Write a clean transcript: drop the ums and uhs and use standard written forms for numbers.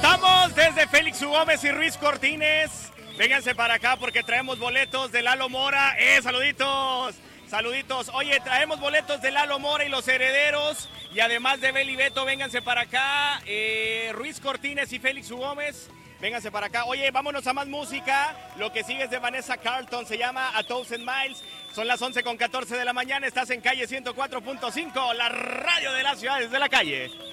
Estamos desde Félix U. Gómez y Ruiz Cortines. Vénganse para acá porque traemos boletos de Lalo Mora. ¡Saluditos! Saluditos. Oye, traemos boletos de Lalo Mora y los Herederos. Y además de Beli Beto, vénganse para acá. Ruiz Cortines y Félix U. Gómez. Vénganse para acá. Oye, vámonos a más música. Lo que sigue es de Vanessa Carlton. Se llama A Thousand Miles. Son las 11:14 de la mañana. Estás en calle 104.5. La radio de la ciudad desde la calle.